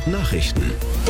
Nachrichten.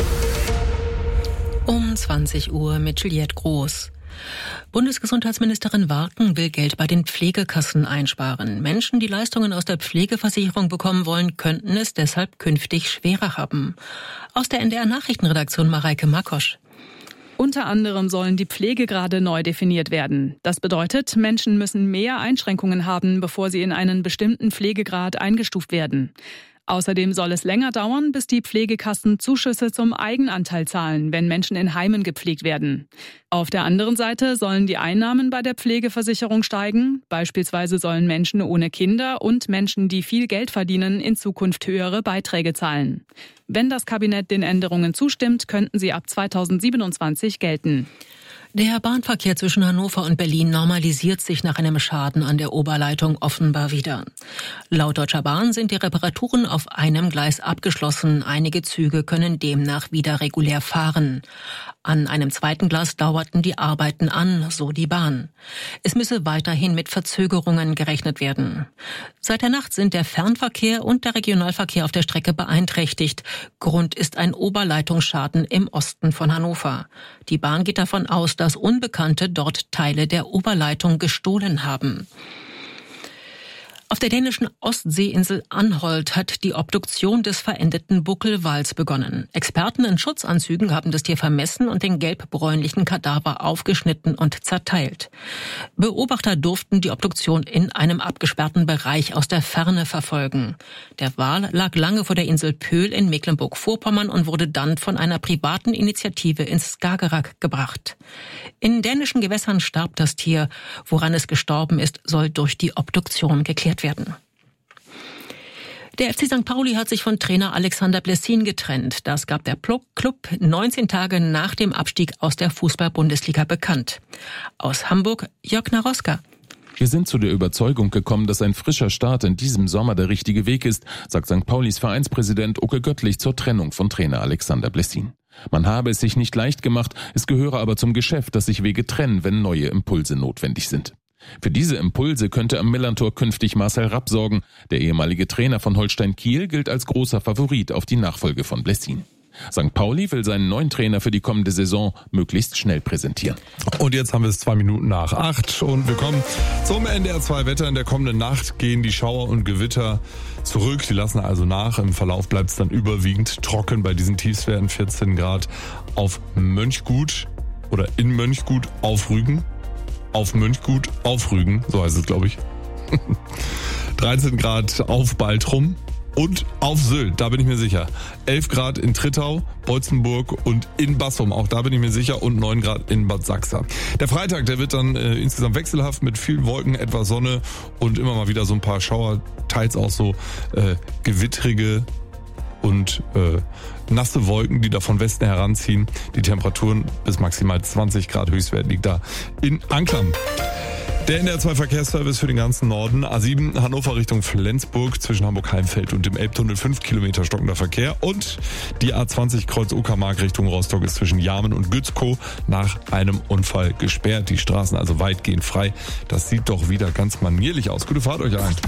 Um 20 Uhr mit Juliette Groß. Bundesgesundheitsministerin Warken will Geld bei den Pflegekassen einsparen. Menschen, die Leistungen aus der Pflegeversicherung bekommen wollen, könnten es deshalb künftig schwerer haben. Aus der NDR-Nachrichtenredaktion Mareike Makosch. Unter anderem sollen die Pflegegrade neu definiert werden. Das bedeutet, Menschen müssen mehr Einschränkungen haben, bevor sie in einen bestimmten Pflegegrad eingestuft werden. Außerdem soll es länger dauern, bis die Pflegekassen Zuschüsse zum Eigenanteil zahlen, wenn Menschen in Heimen gepflegt werden. Auf der anderen Seite sollen die Einnahmen bei der Pflegeversicherung steigen. Beispielsweise sollen Menschen ohne Kinder und Menschen, die viel Geld verdienen, in Zukunft höhere Beiträge zahlen. Wenn das Kabinett den Änderungen zustimmt, könnten sie ab 2027 gelten. Der Bahnverkehr zwischen Hannover und Berlin normalisiert sich nach einem Schaden an der Oberleitung offenbar wieder. Laut Deutscher Bahn sind die Reparaturen auf einem Gleis abgeschlossen. Einige Züge können demnach wieder regulär fahren. An einem zweiten Gleis dauerten die Arbeiten an, so die Bahn. Es müsse weiterhin mit Verzögerungen gerechnet werden. Seit der Nacht sind der Fernverkehr und der Regionalverkehr auf der Strecke beeinträchtigt. Grund ist ein Oberleitungsschaden im Osten von Hannover. Die Bahn geht davon aus, dass Unbekannte dort Teile der Oberleitung gestohlen haben. Auf der dänischen Ostseeinsel Anholt hat die Obduktion des verendeten Buckelwals begonnen. Experten in Schutzanzügen haben das Tier vermessen und den gelbbräunlichen Kadaver aufgeschnitten und zerteilt. Beobachter durften die Obduktion in einem abgesperrten Bereich aus der Ferne verfolgen. Der Wal lag lange vor der Insel Pöhl in Mecklenburg-Vorpommern und wurde dann von einer privaten Initiative ins Skagerrak gebracht. In dänischen Gewässern starb das Tier. Woran es gestorben ist, soll durch die Obduktion geklärt werden. Der FC St. Pauli hat sich von Trainer Alexander Blessin getrennt. Das gab der Club 19 Tage nach dem Abstieg aus der Fußball-Bundesliga bekannt. Aus Hamburg Jörg Naroska. Wir sind zu der Überzeugung gekommen, dass ein frischer Start in diesem Sommer der richtige Weg ist, sagt St. Paulis Vereinspräsident Uke Göttlich zur Trennung von Trainer Alexander Blessin. Man habe es sich nicht leicht gemacht, es gehöre aber zum Geschäft, dass sich Wege trennen, wenn neue Impulse notwendig sind. Für diese Impulse könnte am Millerntor künftig Marcel Rapp sorgen. Der ehemalige Trainer von Holstein Kiel gilt als großer Favorit auf die Nachfolge von Blessin. St. Pauli will seinen neuen Trainer für die kommende Saison möglichst schnell präsentieren. Und jetzt haben wir es 2 Minuten nach 8 und wir kommen zum NDR 2 Wetter. In der kommenden Nacht gehen die Schauer und Gewitter zurück. Die lassen also nach. Im Verlauf bleibt es dann überwiegend trocken bei diesen Tiefstwerten. 14 Grad auf Mönchgut oder in Mönchgut auf Rügen. Auf Mönchgut auf Rügen, so heißt es, glaube ich. 13 Grad auf Baltrum. Und auf Sylt, da bin ich mir sicher. 11 Grad in Trittau, Beutzenburg und in Bassum, auch da bin ich mir sicher. Und 9 Grad in Bad Sachsa. Der Freitag, der wird dann insgesamt wechselhaft mit vielen Wolken, etwas Sonne und immer mal wieder so ein paar Schauer, teils auch so gewittrige und nasse Wolken, die da von Westen heranziehen. Die Temperaturen bis maximal 20 Grad Höchstwert liegt da in Anklam. Der NDR 2 Verkehrsservice für den ganzen Norden. A7 Hannover Richtung Flensburg zwischen Hamburg-Heimfeld und dem Elbtunnel 5 Kilometer stockender Verkehr. Und die A20 Kreuz Uckermark Richtung Rostock ist zwischen Jarmen und Gützkow nach einem Unfall gesperrt. Die Straßen also weitgehend frei. Das sieht doch wieder ganz manierlich aus. Gute Fahrt euch allen.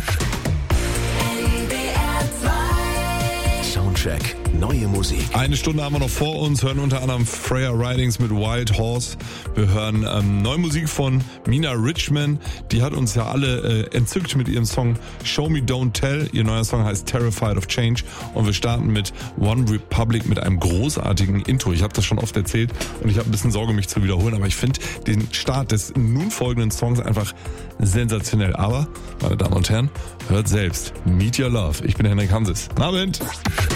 Soundcheck. Neue Musik. 1 Stunde haben wir noch vor uns, hören unter anderem Freya Ridings mit Wild Horse. Wir hören neue Musik von Mina Richman. Die hat uns ja alle entzückt mit ihrem Song Show Me Don't Tell. Ihr neuer Song heißt Terrified of Change. Und wir starten mit One Republic mit einem großartigen Intro. Ich habe das schon oft erzählt und ich habe ein bisschen Sorge, mich zu wiederholen. Aber ich finde den Start des nun folgenden Songs einfach sensationell. Aber, meine Damen und Herren, hört selbst. Meet Your Love. Ich bin Henrik Hanses. Guten Abend.